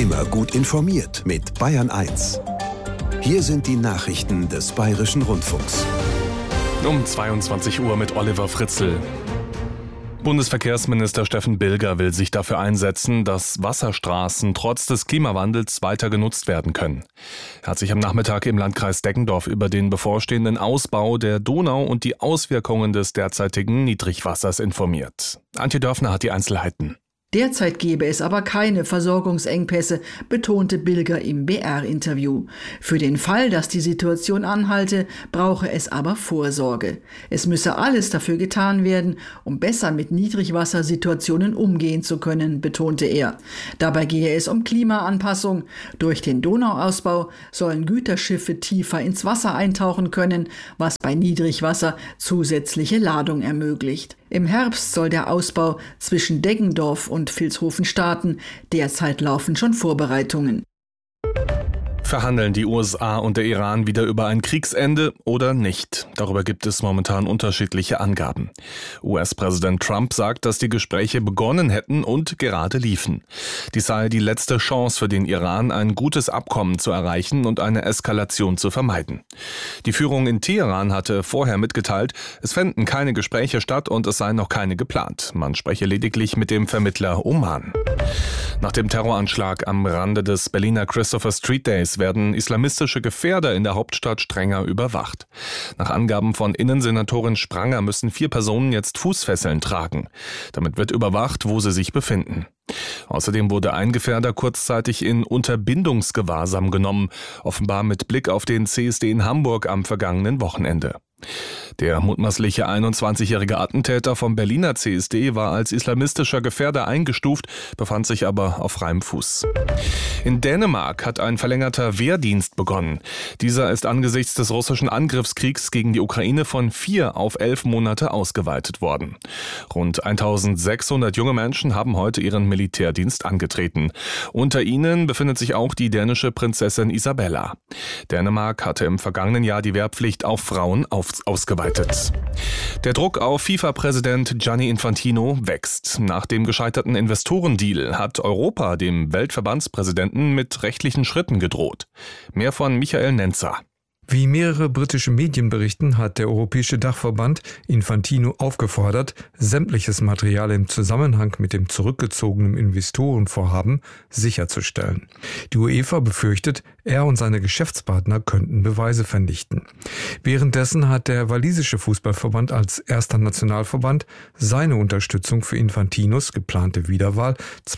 Immer gut informiert mit Bayern 1. Hier sind die Nachrichten des Bayerischen Rundfunks. Um 22 Uhr mit Oliver Fritzl. Bundesverkehrsminister Steffen Bilger will sich dafür einsetzen, dass Wasserstraßen trotz des Klimawandels weiter genutzt werden können. Er hat sich am Nachmittag im Landkreis Deggendorf über den bevorstehenden Ausbau der Donau und die Auswirkungen des derzeitigen Niedrigwassers informiert. Antje Dörfner hat die Einzelheiten. Derzeit gebe es aber keine Versorgungsengpässe, betonte Bilger im BR-Interview. Für den Fall, dass die Situation anhalte, brauche es aber Vorsorge. Es müsse alles dafür getan werden, um besser mit Niedrigwassersituationen umgehen zu können, betonte er. Dabei gehe es um Klimaanpassung. Durch den Donauausbau sollen Güterschiffe tiefer ins Wasser eintauchen können, was bei Niedrigwasser zusätzliche Ladung ermöglicht. Im Herbst soll der Ausbau zwischen Deggendorf und Vilshofen starten. Derzeit laufen schon Vorbereitungen. Verhandeln die USA und der Iran wieder über ein Kriegsende oder nicht? Darüber gibt es momentan unterschiedliche Angaben. US-Präsident Trump sagt, dass die Gespräche begonnen hätten und gerade liefen. Dies sei die letzte Chance für den Iran, ein gutes Abkommen zu erreichen und eine Eskalation zu vermeiden. Die Führung in Teheran hatte vorher mitgeteilt, es fänden keine Gespräche statt und es seien noch keine geplant. Man spreche lediglich mit dem Vermittler Oman. Nach dem Terroranschlag am Rande des Berliner Christopher Street Days werden islamistische Gefährder in der Hauptstadt strenger überwacht. Nach Angaben von Innensenatorin Spranger müssen 4 Personen jetzt Fußfesseln tragen. Damit wird überwacht, wo sie sich befinden. Außerdem wurde ein Gefährder kurzzeitig in Unterbindungsgewahrsam genommen, offenbar mit Blick auf den CSD in Hamburg am vergangenen Wochenende. Der mutmaßliche 21-jährige Attentäter vom Berliner CSD war als islamistischer Gefährder eingestuft, befand sich aber auf freiem Fuß. In Dänemark hat ein verlängerter Wehrdienst begonnen. Dieser ist angesichts des russischen Angriffskriegs gegen die Ukraine von 4 auf 11 Monate ausgeweitet worden. Rund 1600 junge Menschen haben heute ihren Militärdienst angetreten. Unter ihnen befindet sich auch die dänische Prinzessin Isabella. Dänemark hatte im vergangenen Jahr die Wehrpflicht auf Frauen ausgeweitet. Der Druck auf FIFA-Präsident Gianni Infantino wächst. Nach dem gescheiterten Investorendeal hat Europa dem Weltverbandspräsidenten mit rechtlichen Schritten gedroht. Mehr von Michael Nenzer. Wie mehrere britische Medien berichten, hat der Europäische Dachverband Infantino aufgefordert, sämtliches Material im Zusammenhang mit dem zurückgezogenen Investorenvorhaben sicherzustellen. Die UEFA befürchtet, er und seine Geschäftspartner könnten Beweise vernichten. Währenddessen hat der walisische Fußballverband als erster Nationalverband seine Unterstützung für Infantinos geplante Wiederwahl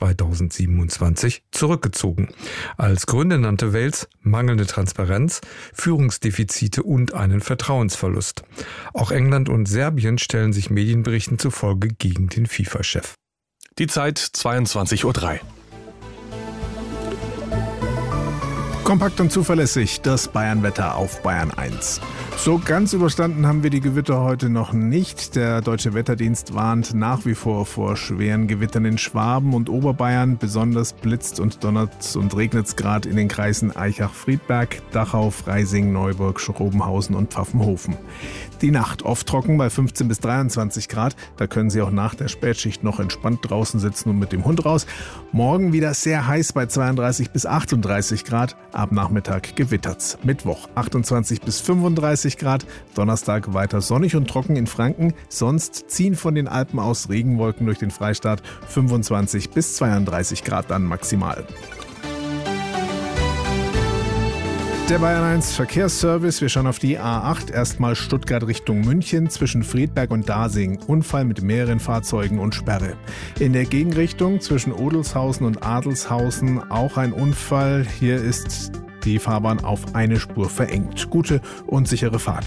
2027 zurückgezogen. Als Gründe nannte Wales mangelnde Transparenz, Führungsdefizite und einen Vertrauensverlust. Auch England und Serbien stellen sich Medienberichten zufolge gegen den FIFA-Chef. Die Zeit 22:03 Uhr. Kompakt und zuverlässig, das Bayernwetter auf Bayern 1. So ganz überstanden haben wir die Gewitter heute noch nicht. Der Deutsche Wetterdienst warnt nach wie vor schweren Gewittern in Schwaben und Oberbayern. Besonders blitzt und donnert und regnet es gerade in den Kreisen Aichach-Friedberg, Dachau, Freising, Neuburg, Schrobenhausen und Pfaffenhofen. Die Nacht oft trocken bei 15 bis 23 Grad. Da können Sie auch nach der Spätschicht noch entspannt draußen sitzen und mit dem Hund raus. Morgen wieder sehr heiß bei 32 bis 38 Grad. Ab Nachmittag gewittert's. Mittwoch 28 bis 35 Grad. Donnerstag weiter sonnig und trocken in Franken. Sonst ziehen von den Alpen aus Regenwolken durch den Freistaat. 25 bis 32 Grad dann maximal. Der Bayern 1 Verkehrsservice. Wir schauen auf die A8. Erstmal Stuttgart Richtung München zwischen Friedberg und Dasing. Unfall mit mehreren Fahrzeugen und Sperre. In der Gegenrichtung zwischen Odelshausen und Adelshausen auch ein Unfall. Hier ist die Fahrbahn auf eine Spur verengt. Gute und sichere Fahrt.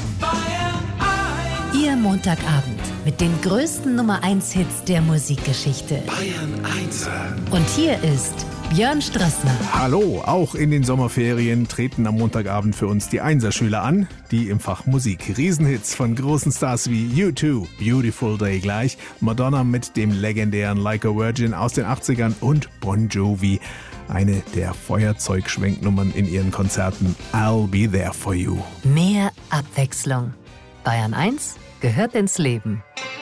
Ihr Montagabend mit den größten Nummer 1 Hits der Musikgeschichte. Bayern 1. Und hier ist Björn Strassner. Hallo, auch in den Sommerferien treten am Montagabend für uns die Einserschüler an, die im Fach Musik. Riesenhits von großen Stars wie U2, Beautiful Day gleich, Madonna mit dem legendären Like a Virgin aus den 80ern und Bon Jovi, eine der Feuerzeugschwenknummern in ihren Konzerten, I'll Be There For You. Mehr Abwechslung. Bayern 1 gehört ins Leben.